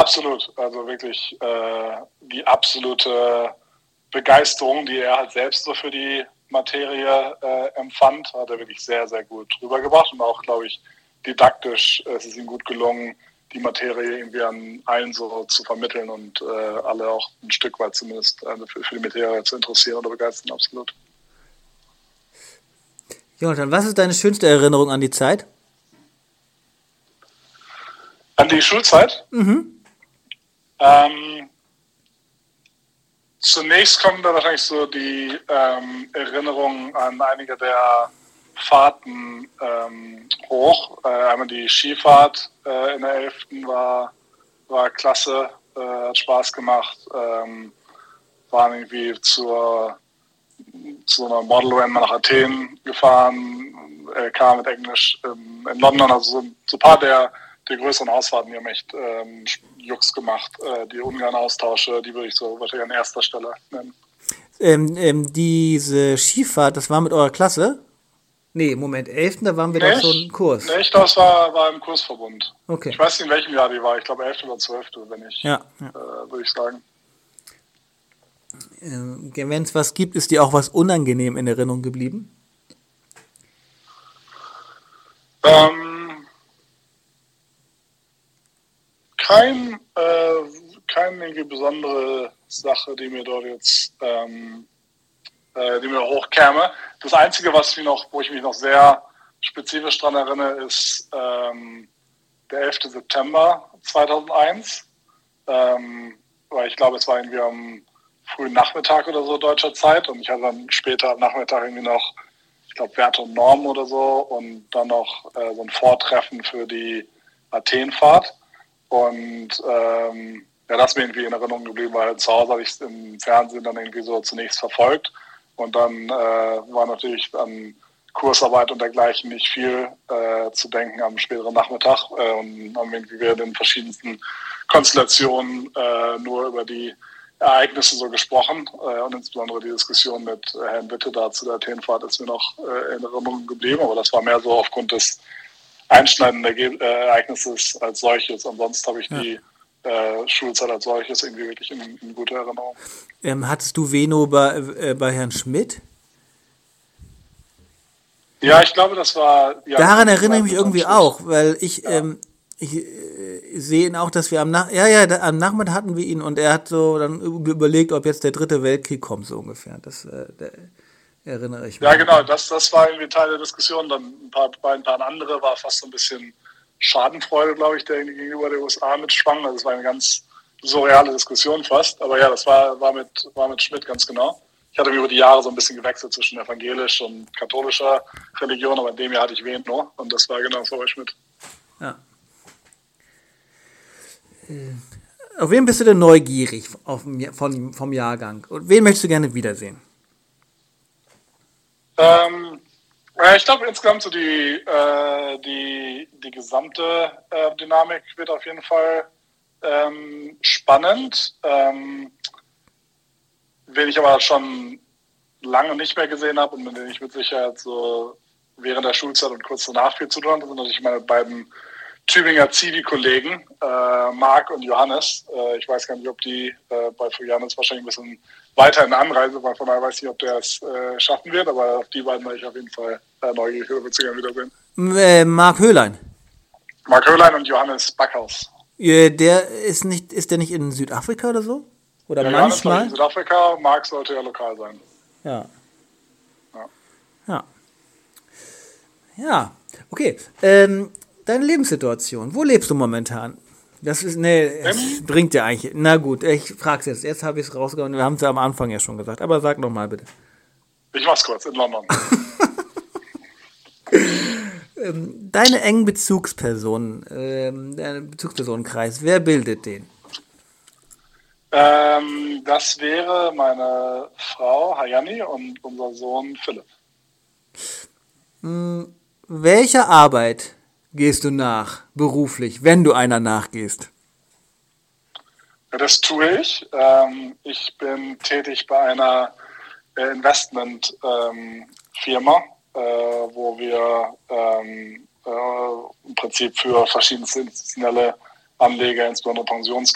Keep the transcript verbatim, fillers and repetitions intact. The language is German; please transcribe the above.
absolut. Also wirklich äh, die absolute Begeisterung, die er halt selbst so für die Materie äh, empfand, hat er wirklich sehr, sehr gut rübergebracht und auch, glaube ich, didaktisch äh, ist es ihm gut gelungen, die Materie irgendwie an allen so zu vermitteln und äh, alle auch ein Stück weit zumindest äh, für, für die Materie zu interessieren oder begeistern, absolut. Jonathan, was ist deine schönste Erinnerung an die Zeit? An die Schulzeit? Mhm. Ähm, zunächst kommen da wahrscheinlich so die ähm, Erinnerungen an einige der Fahrten ähm, hoch. Äh, einmal die Skifahrt äh, in der elften war, war klasse, äh, hat Spaß gemacht. Ähm, waren irgendwie zur, zu einer Model-Rennman nach Athen gefahren, L K mit Englisch ähm, in London. Also so, so ein paar der, der größeren Ausfahrten, die haben echt ähm, Jux gemacht. Äh, die Ungarn-Austausche, die würde ich so wahrscheinlich an erster Stelle nennen. Ähm, ähm, diese Skifahrt, das war mit eurer Klasse? Nee, Moment, elften da waren wir Nee, doch so ein ich, Kurs. nee, ich glaube, es war, war im Kursverbund. Okay. Ich weiß nicht, in welchem Jahr die war. Ich glaube, elfte oder zwölfte, wenn ich, Ja, ja. äh, würde ich sagen. Ähm, wenn es was gibt, ist dir auch was unangenehm in Erinnerung geblieben? Ähm, kein, äh, keine irgendwie besondere Sache, die mir dort jetzt, ähm, äh, die mir hochkäme. Das Einzige, was mich noch, wo ich mich noch sehr spezifisch dran erinnere, ist ähm, der elfte September zweitausendeins. Ähm, weil ich glaube, es war irgendwie am frühen Nachmittag oder so deutscher Zeit und ich hatte dann später am Nachmittag irgendwie noch, ich glaube, Werte und Normen oder so und dann noch äh, so ein Vortreffen für die Athenfahrt. Und ähm, ja, das ist mir irgendwie in Erinnerung geblieben, weil zu Hause habe ich es im Fernsehen dann irgendwie so zunächst verfolgt und dann äh, war natürlich an Kursarbeit und dergleichen nicht viel äh, zu denken am späteren Nachmittag äh, und haben irgendwie wir in den verschiedensten Konstellationen äh, nur über die Ereignisse so gesprochen äh, und insbesondere die Diskussion mit äh, Herrn Witte da zu der Athenfahrt ist mir noch äh, in Erinnerung geblieben, aber das war mehr so aufgrund des einschneidenden Erge- äh, Ereignisses als solches. Ansonsten habe ich Ja. die äh, Schulzeit als solches irgendwie wirklich in, in guter Erinnerung. Ähm, hattest du Veno bei, äh, bei Herrn Schmidt? Ja, ich glaube, das war... Ja, Daran erinnere ich mich irgendwie Schmidt. auch, weil ich, Ja. ähm, ich äh, sehe ihn auch, dass wir am Nach ja, ja, da, am Nachmittag hatten wir ihn und er hat so dann überlegt, ob jetzt der dritte Weltkrieg kommt, so ungefähr. Das äh, der, erinnere ich mich. Ja, genau, das, das war irgendwie Teil der Diskussion. Dann ein paar, bei ein paar andere war fast so ein bisschen Schadenfreude, glaube ich, der gegenüber der U S A mitschwang. Also es war eine ganz surreale Diskussion fast. Aber ja, das war, war, mit, war mit Schmidt ganz genau. Ich hatte über die Jahre so ein bisschen gewechselt zwischen evangelisch und katholischer Religion, aber in dem Jahr hatte ich Veno und das war genau so bei Schmidt. Ja. Äh, auf wen bist du denn neugierig auf, von, vom Jahrgang? Und wen möchtest du gerne wiedersehen? Ähm, ich glaube insgesamt so die, äh, die, die gesamte äh, Dynamik wird auf jeden Fall ähm, spannend. Ähm, wen ich aber schon lange nicht mehr gesehen habe und mit denen ich mit Sicherheit so während der Schulzeit und kurz danach viel zu tun hatte, sind natürlich meine beiden Tübinger Zivi-Kollegen, äh, Marc und Johannes. Äh, ich weiß gar nicht, ob die äh, bei Johannes wahrscheinlich ein bisschen weiter in der Anreise, weil von daher weiß ich nicht, ob der es äh, schaffen wird, aber auf die beiden war ich auf jeden Fall äh, neugierig, würde ich gerne wiedersehen. Äh, Marc Höhlein. Marc Höhlein und Johannes Backhaus. Äh, der ist nicht, ist der nicht in Südafrika oder so? Oder ja, Johannes manchmal? in Südafrika, Marc sollte ja lokal sein. Ja. Ja. Ja. Ja, okay. Ähm, deine Lebenssituation, wo lebst du momentan? Das ist, nee, es Ähm, bringt ja eigentlich, na gut, ich frag's jetzt, jetzt habe ich es rausgehauen, wir haben es ja am Anfang ja schon gesagt, aber sag nochmal bitte. Ich mach's kurz, in London. ähm, deine engen Bezugspersonen, ähm, dein Bezugspersonenkreis, wer bildet den? Ähm, das wäre meine Frau Hayani und unser Sohn Philipp. Hm, welcher Arbeit gehst du nach, beruflich, wenn du einer nachgehst? Ja, das tue ich. Ähm, ich bin tätig bei einer äh, Investmentfirma, ähm, äh, wo wir ähm, äh, im Prinzip für verschiedenste institutionelle Anleger, insbesondere Pensions